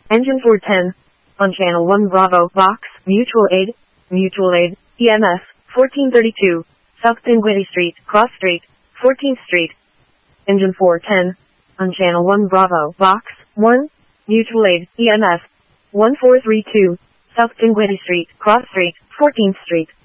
Engine 410. On channel 1 Bravo, Vox, Mutual Aid, EMF, 1432, South Dinwiddie Street, Cross Street, 14th Street. Engine 410. On channel 1 Bravo, Vox, 1, Mutual Aid, EMF, 1432, South Dinwiddie Street, Cross Street, 14th Street.